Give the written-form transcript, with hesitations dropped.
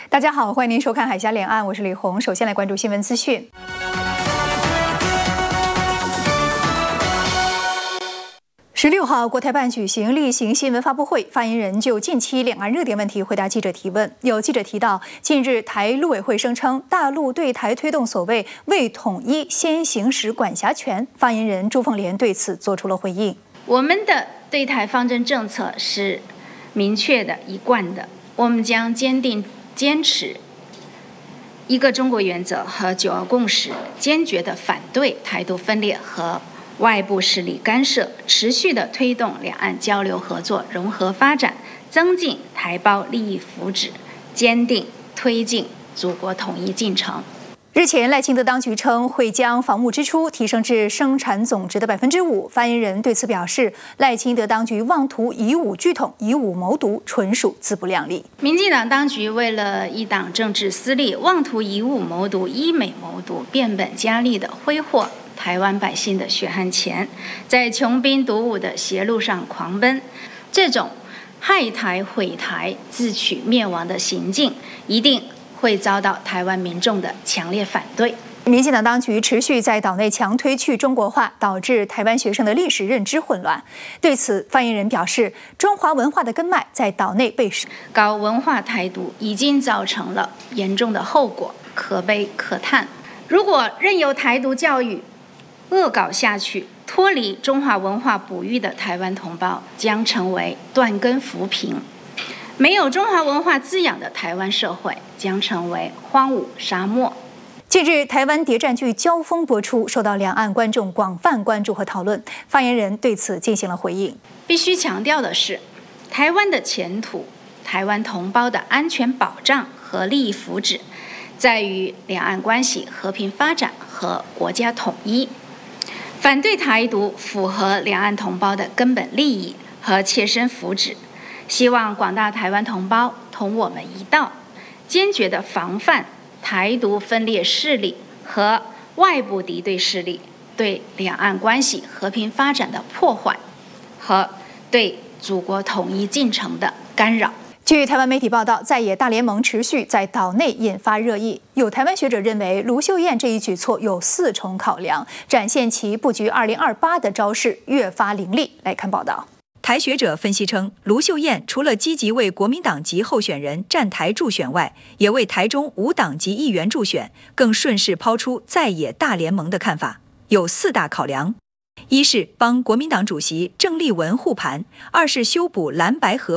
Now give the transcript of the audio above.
大家好，欢迎您收看海峡两岸，我是李红。首先来关注新闻资讯。16号，国台办举行例行新闻发布会，发言人就近期两岸热点问题回答记者提问。有记者提到，近日台陆委会声称大陆对台推动所谓“为统一先行使管辖权”，发言人朱凤莲对此做出了回应。 我们的对台方针政策是明确的、一贯的，我们将坚持一个中国原则和九二共识，坚决地反对台独分裂和外部势力干涉，持续地推动两岸交流合作融合发展，增进台胞利益福祉，坚定推进祖国统一进程。 日前，赖清德当局称会将防务支出提升至生产总值的5%。发言人对此表示，赖清德当局妄图以武拒统、以武谋独，纯属自不量力。 民进党当局为了一党政治私利，妄图以武谋独、以美谋独，变本加厉地挥霍台湾百姓的血汗钱，在穷兵黩武的邪路上狂奔。这种害台毁台、自取灭亡的行径，一定会遭到台湾民众的强烈反对。 民进党当局持续在岛内强推去中国化，导致台湾学生的历史认知混乱。对此，发言人表示，中华文化的根脉在岛内被搞文化台独，已经造成了严重的后果，可悲可叹。如果任由台独教育恶搞下去，脱离中华文化哺育的台湾同胞将成为断根浮萍。没有中华文化滋养的台湾社会将成为荒芜沙漠。 近日，台湾谍战剧《交锋》播出，受到两岸观众广泛关注和讨论。发言人对此进行了回应。 必须强调的是，台湾的前途、台湾同胞的安全保障和利益福祉，在于两岸关系和平发展和国家统一。反对台独符合两岸同胞的根本利益和切身福祉。希望广大台湾同胞同我们一道，坚决地防范台独分裂势力和外部敌对势力对两岸关系和平发展的破坏和对祖国统一进程的干扰。 据台湾媒体报道，在野大联盟持续在岛内引发热议。有台湾学者认为，卢秀燕这一举措有4重考量，展现其布局2028的招式越发凌厉。来看报道。台学者分析称，卢秀燕除了积极为国民党籍候选人站台助选外，也为台中无党籍议员助选，更顺势抛出在野大联盟的看法，有4大考量：一是帮国民党主席郑丽文护盘；二是修补蓝白合